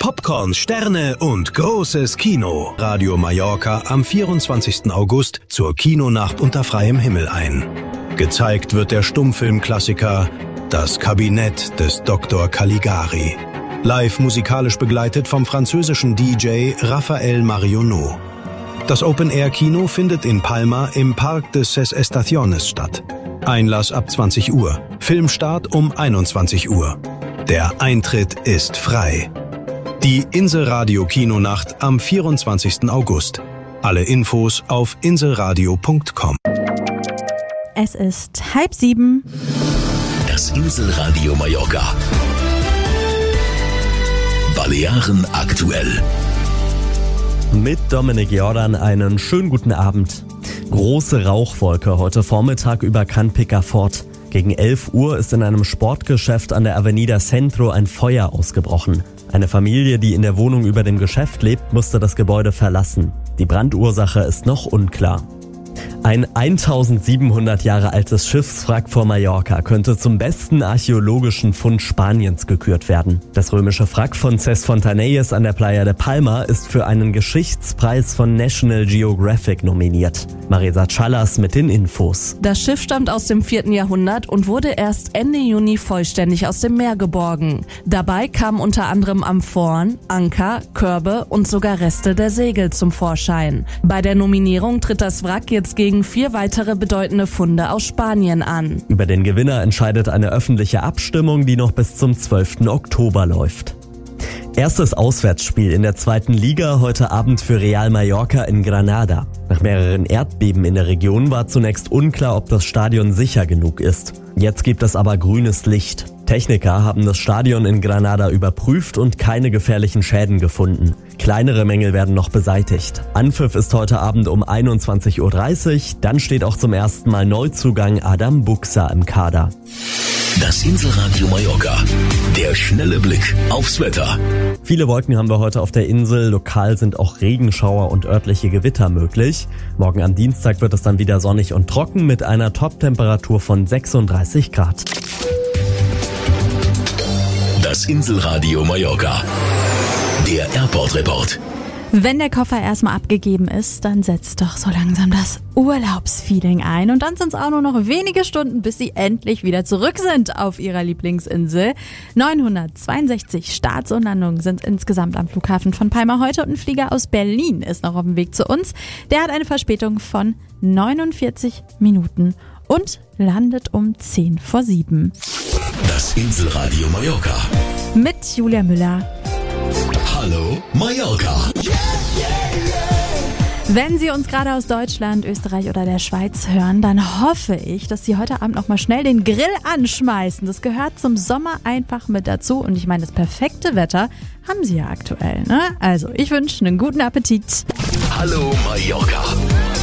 Popcorn, Sterne und großes Kino. Radio Mallorca am 24. August zur Kinonacht unter freiem Himmel ein. Gezeigt wird der Stummfilmklassiker Das Kabinett des Dr. Caligari. Live musikalisch begleitet vom französischen DJ Raphael Marionneau. Das Open-Air-Kino findet in Palma im Parque de Ses Estaciones statt. Einlass ab 20 Uhr. Filmstart um 21 Uhr. Der Eintritt ist frei. Die Inselradio Kinonacht am 24. August. Alle Infos auf inselradio.com. Es ist 6:30. Das Inselradio Mallorca. Balearen aktuell. Mit Dominik Jordan einen schönen guten Abend. Große Rauchwolke heute Vormittag über Can Picafort. Gegen 11 Uhr ist in einem Sportgeschäft an der Avenida Centro ein Feuer ausgebrochen. Eine Familie, die in der Wohnung über dem Geschäft lebt, musste das Gebäude verlassen. Die Brandursache ist noch unklar. Ein 1700 Jahre altes Schiffswrack vor Mallorca könnte zum besten archäologischen Fund Spaniens gekürt werden. Das römische Wrack von Ses Fontanelles an der Playa de Palma ist für einen Geschichtspreis von National Geographic nominiert. Marisa Chalas mit den Infos. Das Schiff stammt aus dem 4. Jahrhundert und wurde erst Ende Juni vollständig aus dem Meer geborgen. Dabei kamen unter anderem Amphoren, Anker, Körbe und sogar Reste der Segel zum Vorschein. Bei der Nominierung tritt das Wrack jetzt gegen 4 weitere bedeutende Funde aus Spanien an. Über den Gewinner entscheidet eine öffentliche Abstimmung, die noch bis zum 12. Oktober läuft. Erstes Auswärtsspiel in der 2. Liga heute Abend für Real Mallorca in Granada. Nach mehreren Erdbeben in der Region war zunächst unklar, ob das Stadion sicher genug ist. Jetzt gibt es aber grünes Licht. Techniker haben das Stadion in Granada überprüft und keine gefährlichen Schäden gefunden. Kleinere Mängel werden noch beseitigt. Anpfiff ist heute Abend um 21.30 Uhr. Dann steht auch zum ersten Mal Neuzugang Adam Buxa im Kader. Das Inselradio Mallorca. Der schnelle Blick aufs Wetter. Viele Wolken haben wir heute auf der Insel. Lokal sind auch Regenschauer und örtliche Gewitter möglich. Morgen am Dienstag wird es dann wieder sonnig und trocken mit einer Top-Temperatur von 36 Grad. Das Inselradio Mallorca. Der Airport-Report. Wenn der Koffer erstmal abgegeben ist, dann setzt doch so langsam das Urlaubsfeeling ein. Und dann sind es auch nur noch wenige Stunden, bis Sie endlich wieder zurück sind auf Ihrer Lieblingsinsel. 962 Starts und Landungen sind insgesamt am Flughafen von Palma heute. Und ein Flieger aus Berlin ist noch auf dem Weg zu uns. Der hat eine Verspätung von 49 Minuten und landet um 6:50. Das Inselradio Mallorca. Mit Julia Müller. Hallo Mallorca. Wenn Sie uns gerade aus Deutschland, Österreich oder der Schweiz hören, dann hoffe ich, dass Sie heute Abend noch mal schnell den Grill anschmeißen. Das gehört zum Sommer einfach mit dazu. Und ich meine, das perfekte Wetter haben Sie ja aktuell, ne? Also, ich wünsche einen guten Appetit. Hallo Mallorca.